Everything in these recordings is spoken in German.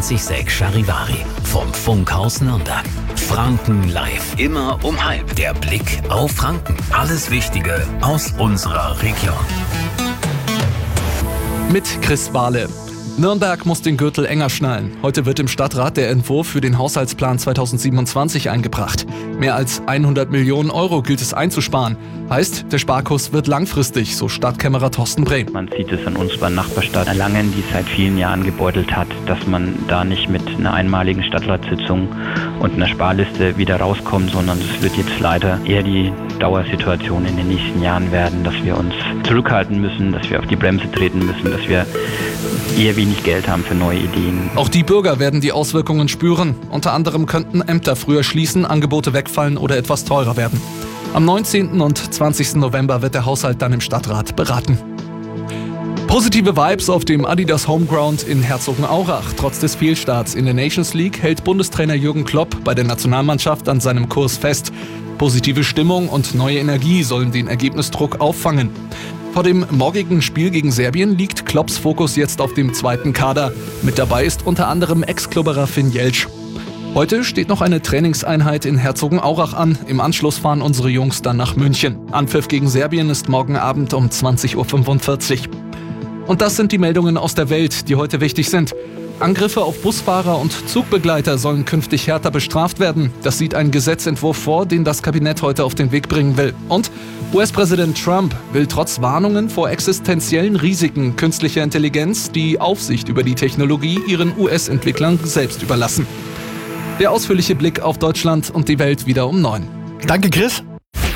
98,6 Charivari vom Funkhaus Nürnberg. Franken live, immer um 12:30. Der Blick auf Franken. Alles Wichtige aus unserer Region. Mit Chris Bahle. Nürnberg muss den Gürtel enger schnallen. Heute wird im Stadtrat der Entwurf für den Haushaltsplan 2027 eingebracht. Mehr als 100 Millionen Euro gilt es einzusparen. Heißt, der Sparkurs wird langfristig, so Stadtkämmerer Thorsten Brehm. Man sieht es an unserer Nachbarstadt Erlangen, die seit vielen Jahren gebeutelt hat, dass man da nicht mit einer einmaligen Stadtratssitzung und einer Sparliste wieder rauskommt, sondern es wird jetzt leider eher die Dauersituation in den nächsten Jahren werden, dass wir uns zurückhalten müssen, dass wir auf die Bremse treten müssen, dass wir eher wenig Geld haben für neue Ideen. Auch die Bürger werden die Auswirkungen spüren. Unter anderem könnten Ämter früher schließen, Angebote wegfallen oder etwas teurer werden. Am 19. und 20. November wird der Haushalt dann im Stadtrat beraten. Positive Vibes auf dem Adidas Homeground in Herzogenaurach. Trotz des Fehlstarts in der Nations League hält Bundestrainer Jürgen Klopp bei der Nationalmannschaft an seinem Kurs fest. Positive Stimmung und neue Energie sollen den Ergebnisdruck auffangen. Vor dem morgigen Spiel gegen Serbien liegt Klopps Fokus jetzt auf dem zweiten Kader. Mit dabei ist unter anderem Ex-Klubberer Finn Jeltsch. Heute steht noch eine Trainingseinheit in Herzogenaurach an. Im Anschluss fahren unsere Jungs dann nach München. Anpfiff gegen Serbien ist morgen Abend um 20:45 Uhr. Und das sind die Meldungen aus der Welt, die heute wichtig sind. Angriffe auf Busfahrer und Zugbegleiter sollen künftig härter bestraft werden. Das sieht ein Gesetzentwurf vor, den das Kabinett heute auf den Weg bringen will. Und US-Präsident Trump will trotz Warnungen vor existenziellen Risiken künstlicher Intelligenz die Aufsicht über die Technologie ihren US-Entwicklern selbst überlassen. Der ausführliche Blick auf Deutschland und die Welt wieder um 9. Danke, Chris.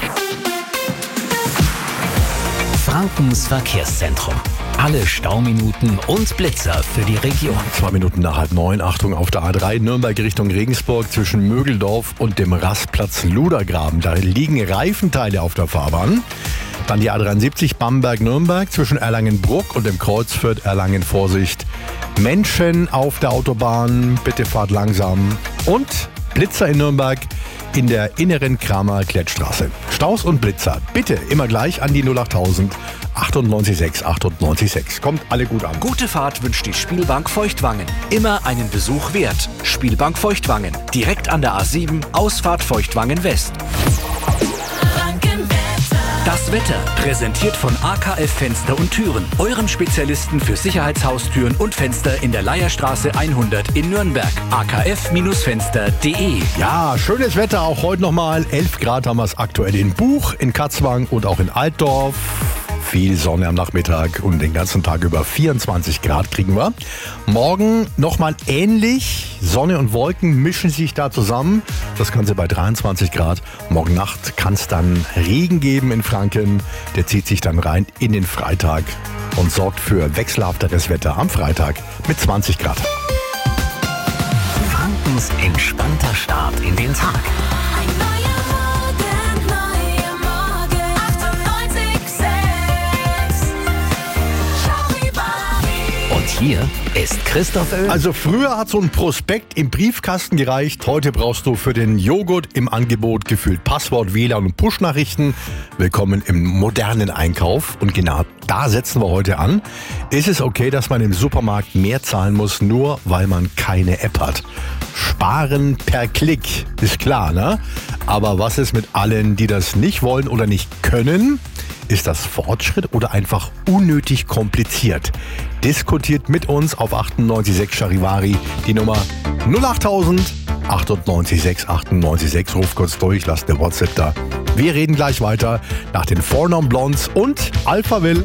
Frankens Verkehrszentrum. Alle Stauminuten und Blitzer für die Region. 2 Minuten nach 8:30. Achtung auf der A3 Nürnberg Richtung Regensburg zwischen Mögeldorf und dem Rastplatz Ludergraben. Da liegen Reifenteile auf der Fahrbahn. Dann die A73 Bamberg-Nürnberg zwischen Erlangen-Bruck und dem Kreuzfürth Erlangen. Vorsicht. Menschen auf der Autobahn, bitte fahrt langsam. Und Blitzer in Nürnberg in der inneren Kramer-Klettstraße. Staus und Blitzer, bitte immer gleich an die 08000 98,6 98,6. Kommt alle gut an. Gute Fahrt wünscht die Spielbank Feuchtwangen. Immer einen Besuch wert. Spielbank Feuchtwangen. Direkt an der A7, Ausfahrt Feuchtwangen West. Das Wetter, präsentiert von AKF Fenster und Türen, eurem Spezialisten für Sicherheitshaustüren und Fenster in der Leierstraße 100 in Nürnberg. akffenster.de. Ja, schönes Wetter, auch heute nochmal. 11 Grad haben wir es aktuell in Buch, in Katzwang und auch in Altdorf. Viel Sonne am Nachmittag und den ganzen Tag über 24 Grad kriegen wir. Morgen nochmal ähnlich. Sonne und Wolken mischen sich da zusammen. Das Ganze bei 23 Grad. Morgen Nacht kann es dann Regen geben in Franken. Der zieht sich dann rein in den Freitag und sorgt für wechselhafteres Wetter am Freitag mit 20 Grad. Frankens entspannter Start in den Tag. Hier ist Christoph Oehlen. Also früher hat so ein Prospekt im Briefkasten gereicht. Heute brauchst du für den Joghurt im Angebot gefühlt Passwort, WLAN und Push-Nachrichten. Willkommen im modernen Einkauf. Und genau da setzen wir heute an. Ist es okay, dass man im Supermarkt mehr zahlen muss, nur weil man keine App hat? Sparen per Klick, ist klar, ne? Aber was ist mit allen, die das nicht wollen oder nicht können? Ist das Fortschritt oder einfach unnötig kompliziert? Diskutiert mit uns auf 98,6 Charivari. Die Nummer 08000 98,6 98,6. Ruf kurz durch, lasst eine WhatsApp da. Wir reden gleich weiter nach den Four Non Blondes und Alphaville.